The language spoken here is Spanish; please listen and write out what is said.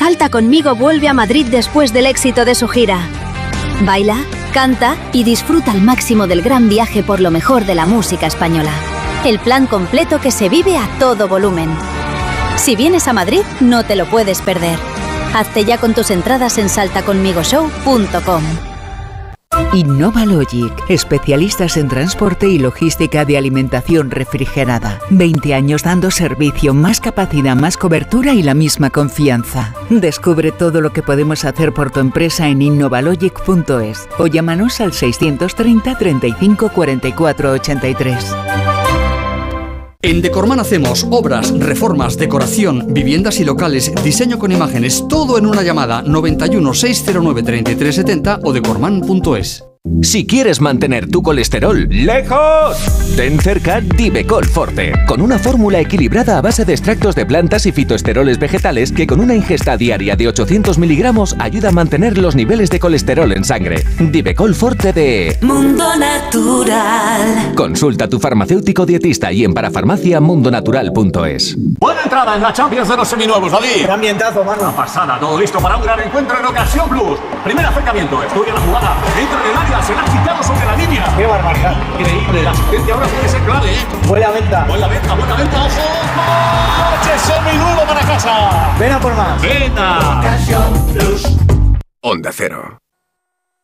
Salta Conmigo vuelve a Madrid después del éxito de su gira. Baila, canta y disfruta al máximo del gran viaje por lo mejor de la música española. El plan completo que se vive a todo volumen. Si vienes a Madrid, no te lo puedes perder. Hazte ya con tus entradas en saltaconsmigoshow.com. Innovalogic, especialistas en transporte y logística de alimentación refrigerada. 20 años dando servicio, más capacidad, más cobertura y la misma confianza. Descubre todo lo que podemos hacer por tu empresa en innovalogic.es o llámanos al 630 35 44 83. En Decorman hacemos obras, reformas, decoración, viviendas y locales, diseño con imágenes, todo en una llamada 91 609 3370 o decorman.es. Si quieres mantener tu colesterol lejos, ten cerca Divecol Forte, con una fórmula equilibrada a base de extractos de plantas y fitoesteroles vegetales que con una ingesta diaria de 800 miligramos ayuda a mantener los niveles de colesterol en sangre. Divecol Forte de Mundo Natural. Consulta a tu farmacéutico dietista y en parafarmacia.mundonatural.es. Buena entrada en la Champions de los seminuevos, David. Qué ambientazo, mano. Una pasada, todo listo para un gran encuentro en Ocasión Plus. Primer acercamiento, estudia la jugada, entra en el área, se la ha quitado sobre la línea. Qué barbaridad. Increíble, la asistencia ahora puede ser clave, ¿eh? Buena venta. Buena venta, ojo. ¡Coche seminuevo para casa! Ven a por más. ¡Venga! Ocasión Plus. Onda Cero.